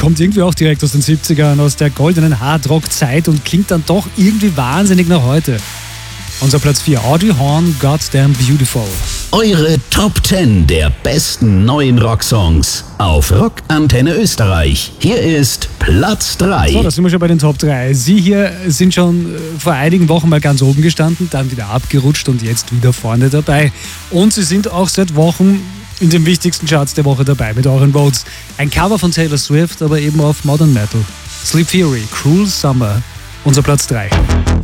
kommt irgendwie auch direkt aus den 70ern, aus der goldenen Hardrock-Zeit und klingt dann doch irgendwie wahnsinnig nach heute. Unser Platz 4, Audrey Horne, Goddamn Beautiful. Eure Top 10 der besten neuen Rocksongs auf Rock Antenne Österreich. Hier ist Platz 3. So, da sind wir schon bei den Top 3. Sie hier sind schon vor einigen Wochen mal ganz oben gestanden, dann wieder abgerutscht und jetzt wieder vorne dabei. Und sie sind auch seit Wochen in den wichtigsten Charts der Woche dabei mit euren Votes. Ein Cover von Taylor Swift, aber eben auf Modern Metal. Sleep Theory, Cruel Summer, unser Platz 3.